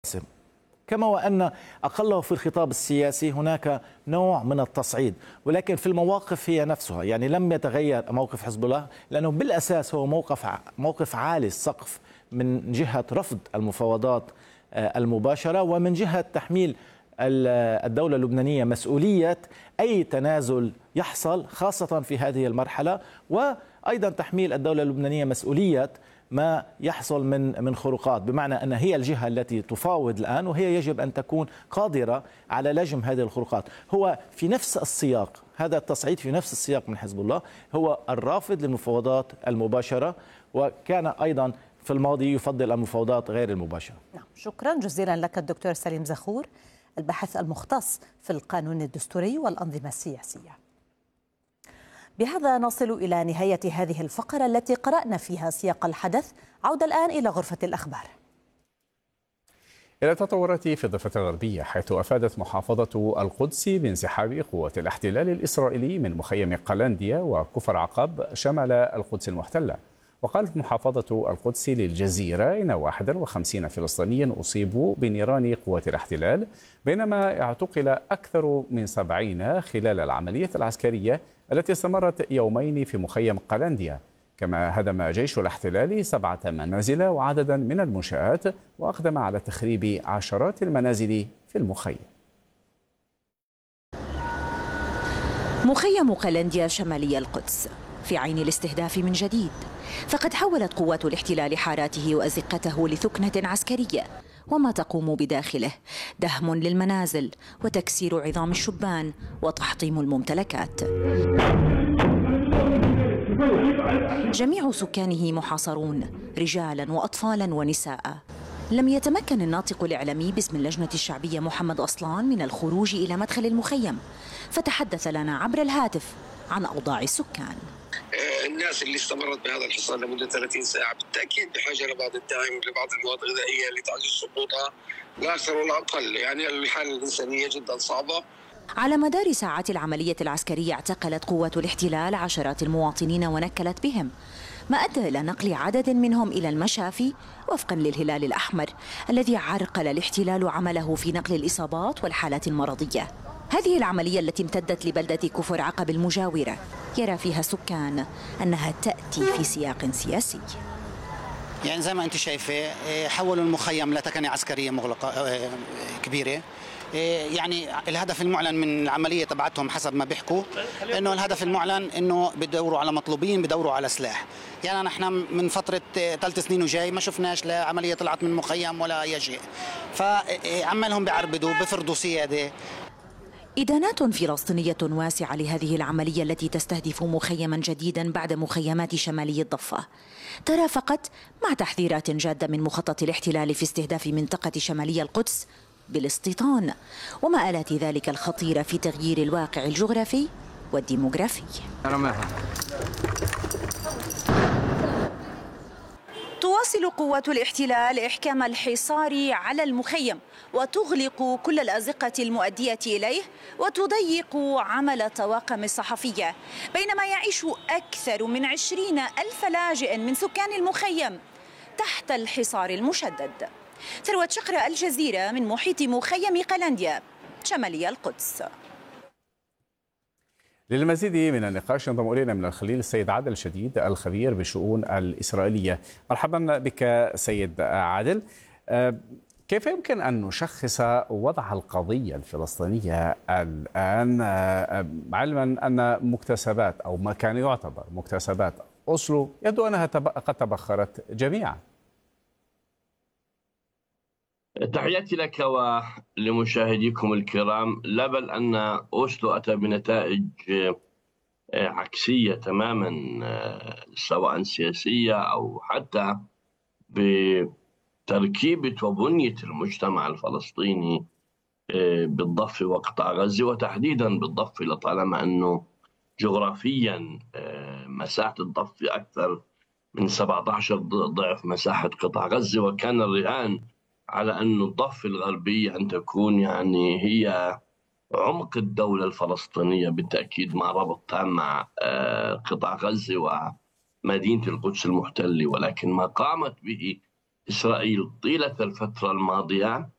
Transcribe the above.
كما وأن أقله في الخطاب السياسي هناك نوع من التصعيد، ولكن في المواقف هي نفسها، يعني لم يتغير موقف حزب الله، لأنه بالأساس هو موقف عالي السقف من جهة رفض المفاوضات المباشرة، ومن جهة تحميل الدولة اللبنانية مسؤولية أي تنازل يحصل خاصة في هذه المرحلة، وأيضا تحميل الدولة اللبنانية مسؤولية ما يحصل من خروقات، بمعنى أن هي الجهة التي تفاوض الآن، وهي يجب أن تكون قادرة على لجم هذه الخروقات. هو في نفس السياق، هذا التصعيد في نفس السياق من حزب الله، هو الرافض للمفاوضات المباشرة، وكان أيضا في الماضي يفضل المفاوضات غير المباشرة. نعم، شكرا جزيلا لك الدكتور سليم زخور، الباحث المختص في القانون الدستوري والأنظمة السياسية. بهذا نصل إلى نهاية هذه الفقرة التي قرأنا فيها سياق الحدث. عودة الآن إلى غرفة الأخبار. إلى التطورات في الضفة الغربية، حيث أفادت محافظة القدس بانسحاب قوات الاحتلال الإسرائيلي من مخيم قلانديا وكفر عقب شمال القدس المحتلة. وقالت محافظة القدس للجزيرة إن 51 فلسطينيا أصيبوا بنيران قوات الاحتلال، بينما اعتقل أكثر من 70 خلال العملية العسكرية التي استمرت يومين في مخيم قلانديا. كما هدم جيش الاحتلال 7 منازل وعددا من المنشآت، وأقدم على تخريب عشرات المنازل في المخيم. مخيم قلانديا شمالي القدس في عين الاستهداف من جديد، فقد حولت قوات الاحتلال حاراته وأزقته لثكنة عسكرية، وما تقوم بداخله دهم للمنازل وتكسير عظام الشبان وتحطيم الممتلكات. جميع سكانه محاصرون، رجالا وأطفالا ونساء. لم يتمكن الناطق الإعلامي باسم اللجنة الشعبية محمد أصلان من الخروج إلى مدخل المخيم، فتحدث لنا عبر الهاتف عن أوضاع السكان. الناس اللي استمرت بهذا الحصار لمدة 30 ساعة بالتأكيد بحاجة لبعض الدعم، لبعض المواد الغذائية لتعزيز سقوطها، لا أكثر ولا أقل. يعني الحالة الإنسانية جدا صعبة. على مدار ساعات العملية العسكرية اعتقلت قوات الاحتلال عشرات المواطنين ونكلت بهم، ما أدى إلى نقل عدد منهم إلى المشافي وفقا للهلال الأحمر الذي عرقل الاحتلال عمله في نقل الإصابات والحالات المرضية. هذه العملية التي امتدت لبلدة كفر عقب المجاورة يرى فيها السكان أنها تأتي في سياق سياسي. يعني زي ما أنت شايفة حولوا المخيم لتكنة عسكرية مغلقة كبيرة. يعني الهدف المعلن من العملية تبعتهم حسب ما بيحكوا إنه الهدف المعلن إنه بدوروا على مطلوبين، بدوروا على سلاح. يعني نحن من فترة 3 سنين وجاي ما شفناش لا عملية طلعت من مخيم ولا أي شيء، فعمالهم بيعربدوا بفرضوا سيادة. إدانات فلسطينية واسعة لهذه العملية التي تستهدف مخيما جديدا بعد مخيمات شمالي الضفة ترافقت مع تحذيرات جادة من مخطط الاحتلال في استهداف منطقة شمالي القدس بالاستيطان ومآلات ذلك الخطيرة في تغيير الواقع الجغرافي والديموغرافي. تواصل قوات الاحتلال إحكام الحصار على المخيم وتغلق كل الأزقة المؤدية إليه وتضيق عمل طواقم الصحفية، بينما يعيش أكثر من 20,000 لاجئ من سكان المخيم تحت الحصار المشدد. ثروة شقرة، الجزيرة، من محيط مخيم قلانديا شمالي القدس. للمزيد من النقاش ينضم إلينا من الخليل السيد عادل شديد الخبير بالشؤون الإسرائيلية. مرحبا بك سيد عادل. كيف يمكن أن نشخص وضع القضية الفلسطينية الآن، علما أن مكتسبات أو ما كان يعتبر مكتسبات أوسلو يبدو أنها قد تبخرت جميعا؟ تحياتي لك ولمشاهديكم الكرام. لا بل أن أوسلو أتى بنتائج عكسية تماما، سواء سياسية أو حتى بتركيبة وبنية المجتمع الفلسطيني بالضفة وقطاع غزة، وتحديدا بالضفة، لطالما أنه جغرافيا مساحة الضفة أكثر من 17 ضعف مساحة قطاع غزة، وكان الرهان على أن الضفة الغربية أن تكون يعني هي عمق الدولة الفلسطينية، بالتأكيد ما ربطها مع قطاع غزة ومدينة القدس المحتلة. ولكن ما قامت به إسرائيل طيلة الفترة الماضية